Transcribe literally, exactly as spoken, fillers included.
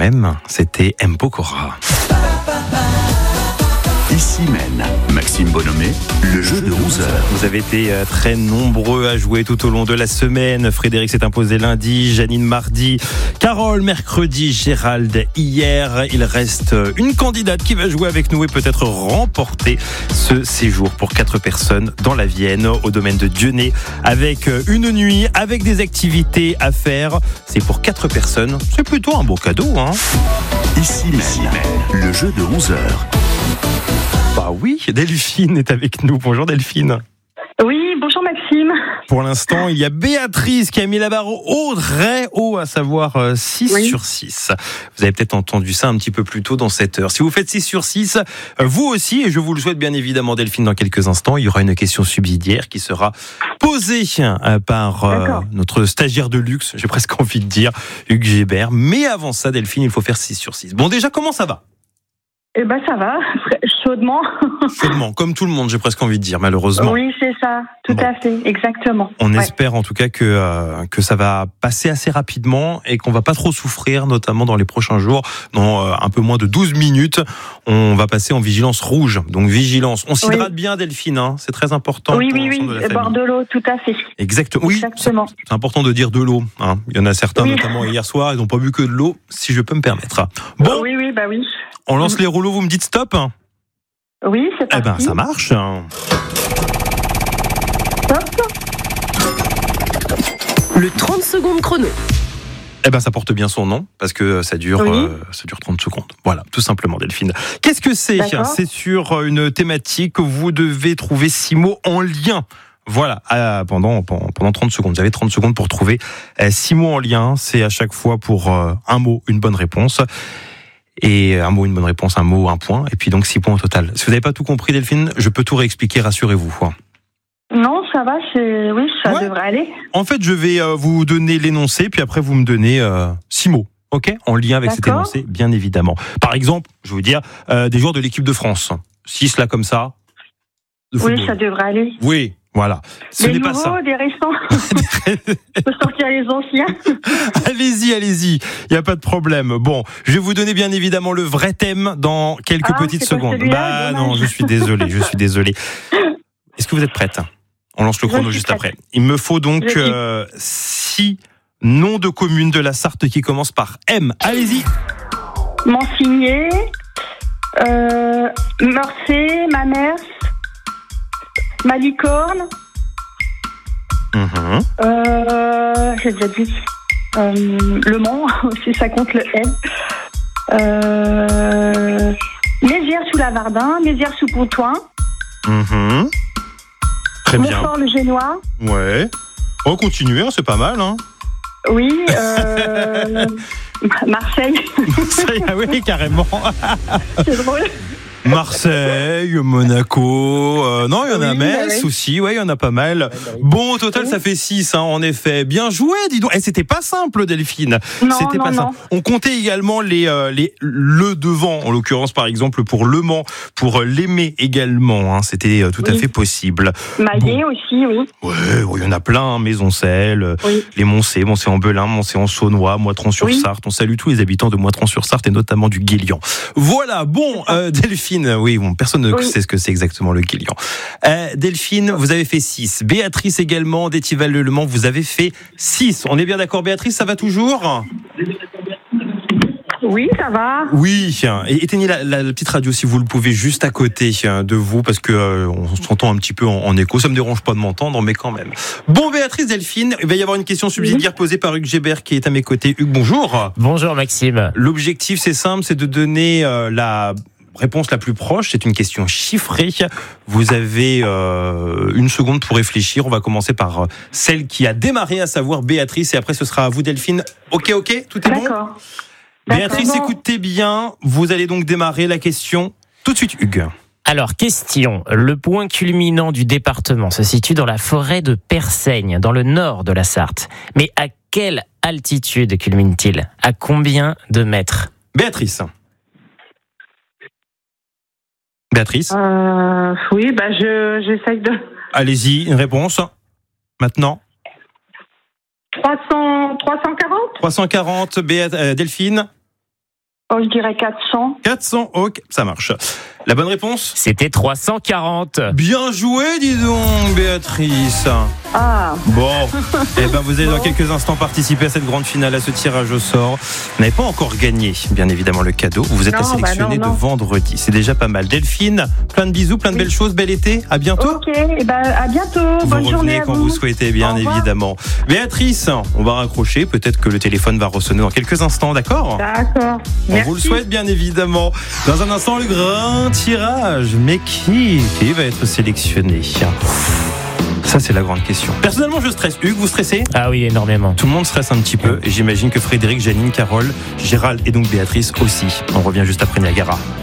même, c'était M. Pokora. Ici mène Maxime Bonhomet, le jeu de onze heures. Vous avez été très nombreux à jouer tout au long de la semaine. Frédéric s'est imposé lundi, Janine mardi, Carole mercredi, Gérald hier. Il reste une candidate qui va jouer avec nous et peut-être remporter ce séjour pour quatre personnes dans la Vienne, au domaine de Dieunay, avec une nuit, avec des activités à faire. C'est pour quatre personnes. C'est plutôt un beau cadeau, hein. Ici mène le jeu de onze heures. Bah oui, Delphine est avec nous. Bonjour Delphine. Oui, bonjour Maxime. Pour l'instant, il y a Béatrice qui a mis la barre haut, très haut, à savoir six oui. sur six. Vous avez peut-être entendu ça un petit peu plus tôt dans cette heure. Si vous faites six sur six, vous aussi, et je vous le souhaite bien évidemment Delphine dans quelques instants, il y aura une question subsidiaire qui sera posée par euh, notre stagiaire de luxe, j'ai presque envie de dire, Hugues Gébert. Mais avant ça, Delphine, il faut faire six sur six. Bon, déjà, comment ça va ? Eh ben ça va, chaudement. Chaudement, comme tout le monde, j'ai presque envie de dire, malheureusement. Oui, c'est ça, tout bon. à fait, exactement. On ouais. espère en tout cas que euh, que ça va passer assez rapidement et qu'on va pas trop souffrir, notamment dans les prochains jours. Dans euh, un peu moins de douze minutes, on va passer en vigilance rouge. Donc vigilance. On s'hydrate oui. bien, Delphine, hein, c'est très important. Oui, pour oui, oui, de boire de l'eau, tout à fait. Exactement. Oui, exactement. C'est, c'est important de dire de l'eau. Hein. Il y en a certains, oui. notamment hier soir, ils n'ont pas bu que de l'eau, si je peux me permettre. Bon. Oui, oui, bah oui. On lance les rouleaux, vous me dites stop ? Oui, c'est parti. Eh ben, ça marche. Stop. Le trente secondes chrono. Eh ben, ça porte bien son nom, parce que ça dure, oui. euh, ça dure trente secondes. Voilà, tout simplement, Delphine. Qu'est-ce que c'est ? D'accord. C'est sur une thématique, vous devez trouver six mots en lien. Voilà, euh, pendant, pendant trente secondes. Vous avez trente secondes pour trouver euh, six mots en lien. C'est à chaque fois pour euh, un mot, une bonne réponse. Et un mot, une bonne réponse, un mot, un point. Et puis donc six points au total. Si vous n'avez pas tout compris, Delphine, je peux tout réexpliquer, rassurez-vous. Non, ça va, c'est... oui, ça ouais. devrait aller. En fait, je vais euh, vous donner l'énoncé, puis après vous me donnez euh, six mots, ok, en lien avec D'accord. cet énoncé, bien évidemment. Par exemple, je vais vous dire, euh, des joueurs de l'équipe de France. Six là comme ça. Oui, ça devrait aller. Oui. Voilà. Ce des n'est nouveaux, pas ça. Des récents. On peut sortir les anciens. Allez-y, allez-y. Il n'y a pas de problème. Bon, je vais vous donner bien évidemment le vrai thème dans quelques ah, petites secondes. Bah dommage. Non, je suis désolé, je suis désolé. Est-ce que vous êtes prête ? On lance le chrono juste prête. après. Il me faut donc euh, six noms de communes de la Sarthe qui commencent par M. Allez-y. Mansigné, euh, Meurcey, Mamers, Malicorne, mmh. euh, j'ai déjà dit, euh, Le Mans, si ça compte le L, euh, Mézières-sous-Lavardin, Mézières-sous-Pontoin, mmh. Très bien. Montfort-le-Génois. Ouais. On continue, hein, c'est pas mal, hein. Oui, euh, Marseille. Marseille, ah oui, carrément. C'est drôle. Marseille, Monaco, euh, non, il y en a oui, Metz ouais. aussi, ouais, il y en a pas mal. Bon, au total, oui. ça fait six, hein, en effet. Bien joué, dis donc. Et c'était pas simple, Delphine. Non, c'était non, pas non. simple. On comptait également les, euh, les, le devant, en l'occurrence, par exemple, pour Le Mans, pour l'Aimé également, hein, c'était euh, tout oui. à fait possible. Maillet bon. aussi, oui. Ouais, ouais, il y en a plein, hein, Maisoncelles, oui. les Moncé, Moncé-en-Belin, Moncé-en-Saunois, Moitron-sur-Sarthe. Oui. On salue tous les habitants de Moitron-sur-Sarthe et notamment du Guélian. Voilà, bon, euh, Delphine. Oui, bon, personne ne oui. sait ce que c'est exactement le Guélian. Euh, Delphine, vous avez fait six. Béatrice également, d'Étival-le Mans, vous avez fait six. On est bien d'accord, Béatrice, ça va toujours ? Oui, ça va. Oui, et éteignez la, la, la petite radio si vous le pouvez juste à côté de vous parce que euh, on s'entend un petit peu en, en écho. Ça me dérange pas de m'entendre, mais quand même. Bon, Béatrice, Delphine, il va y avoir une question subsidiaire oui. posée par Hugues Gébert qui est à mes côtés. Hugues, bonjour. Bonjour Maxime. L'objectif, c'est simple, c'est de donner euh, la réponse la plus proche. C'est une question chiffrée. Vous avez euh, une seconde pour réfléchir. On va commencer par celle qui a démarré, à savoir Béatrice, et après ce sera à vous, Delphine. Ok, ok, tout est D'accord. bon ? D'accord. Béatrice, bon. Écoutez bien. Vous allez donc démarrer la question tout de suite, Hugues. Alors, question. Le point culminant du département se situe dans la forêt de Persaigne, dans le nord de la Sarthe. Mais à quelle altitude culmine-t-il ? À combien de mètres ? Béatrice. Béatrice euh, Oui, bah je, j'essaye de... Allez-y, une réponse. Maintenant. trois cents, trois cent quarante trois cent quarante, Béat- euh, Delphine. Oh, je dirais quatre cents. quatre cents, ok, ça marche. La bonne réponse ? C'était trois cent quarante. Bien joué, dis donc, Béatrice. Ah. Bon, eh ben vous allez dans quelques instants participer à cette grande finale, à ce tirage au sort. Vous n'avez pas encore gagné, bien évidemment, le cadeau. Vous êtes Non, la sélectionnée bah non, non. de vendredi. C'est déjà pas mal. Delphine, plein de bisous, plein de Oui. belles choses. Bel été. À bientôt. Ok, eh ben, à bientôt. Vous Bonne journée revenez à quand vous. vous souhaitez, bien Au revoir. évidemment. Béatrice, on va raccrocher. Peut-être que le téléphone va ressonner dans quelques instants, d'accord ? D'accord. On Merci. vous le souhaite, bien évidemment. Dans un instant, le grand tirage. Mais qui, qui va être sélectionné ? Ça, c'est la grande question. Personnellement, je stresse. Hugues, vous stressez ? Ah oui, énormément. Tout le monde stresse un petit peu. Et j'imagine que Frédéric, Janine, Carole, Gérald et donc Béatrice aussi. On revient juste après Niagara.